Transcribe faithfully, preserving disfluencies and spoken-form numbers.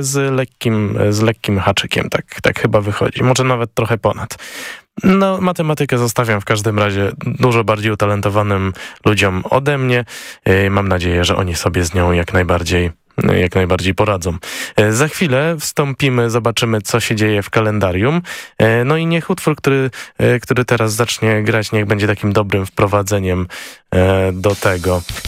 z lekkim, z lekkim haczykiem, tak, tak chyba wychodzi. Może nawet trochę ponad. No, matematykę zostawiam w każdym razie dużo bardziej utalentowanym ludziom ode mnie. Mam nadzieję, że oni sobie z nią jak najbardziej jak najbardziej poradzą. Za chwilę wstąpimy, zobaczymy, co się dzieje w kalendarium. No i niech utwór, który, który teraz zacznie grać, niech będzie takim dobrym wprowadzeniem do tego.